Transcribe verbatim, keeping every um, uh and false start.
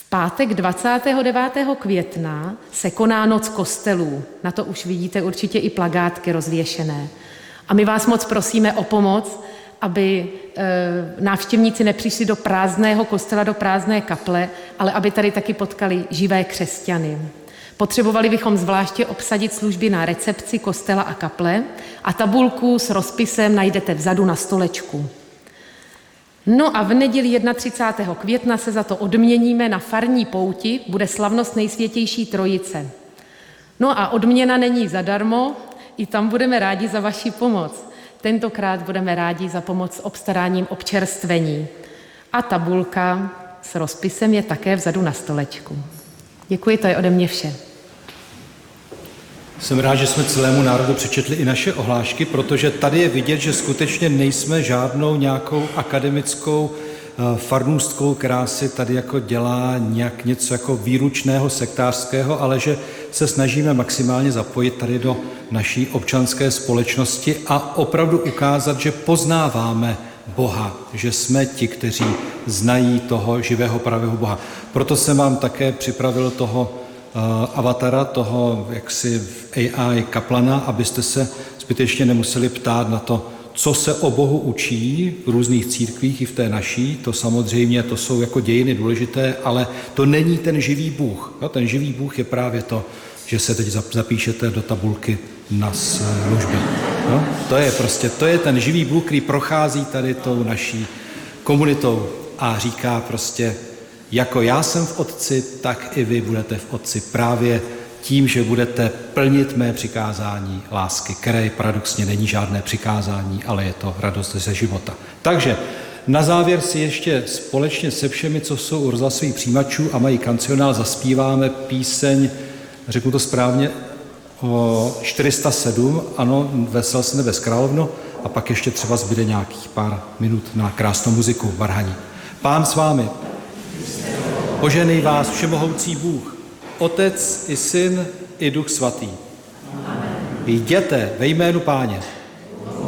pátek dvacátého devátého května se koná Noc kostelů. Na to už vidíte určitě i plakátky rozvěšené. A my vás moc prosíme o pomoc, aby e, návštěvníci nepřišli do prázdného kostela, do prázdné kaple, ale aby tady taky potkali živé křesťany. Potřebovali bychom zvláště obsadit služby na recepci kostela a kaple a tabulku s rozpisem najdete vzadu na stolečku. No a v neděli třicátého prvního května se za to odměníme na farní pouti, bude slavnost Nejsvětější Trojice. No a odměna není zadarmo, i tam budeme rádi za vaši pomoc. Tentokrát budeme rádi za pomoc s obstaráním občerstvení. A tabulka s rozpisem je také vzadu na stolečku. Děkuji, to je ode mě vše. Jsem rád, že jsme celému národu přečetli i naše ohlášky, protože tady je vidět, že skutečně nejsme žádnou nějakou akademickou farnůstkou, která si tady jako dělá nějak něco jako výručného, sektářského, ale že se snažíme maximálně zapojit tady do naší občanské společnosti a opravdu ukázat, že poznáváme Boha, že jsme ti, kteří znají toho živého pravého Boha. Proto jsem vám také připravil toho uh, avatara, toho jaksi A I kaplana, abyste se zbytečně nemuseli ptát na to, co se o Bohu učí v různých církvích i v té naší. To samozřejmě, to jsou jako dějiny důležité, ale to není ten živý Bůh. No, ten živý Bůh je právě to, že se teď zapíšete do tabulky na služby. No, to je prostě, to je ten živý Bůh, který prochází tady tou naší komunitou a říká prostě, jako já jsem v Otci, tak i vy budete v Otci právě tím, že budete plnit mé přikázání lásky, které paradoxně není žádné přikázání, ale je to radost ze života. Takže na závěr si ještě společně se všemi, co jsou u rozhlasových přijímačů a mají kancionál, zaspíváme píseň, řeknu to správně, čtyři sta sedm, ano, Vesel s nebes královno, a pak ještě třeba zbyde nějakých pár minut na krásnou muziku varhaní. Pán s vámi. Poženej vás všemohoucí Bůh, Otec i Syn i Duch Svatý. Jděte ve jménu Páně.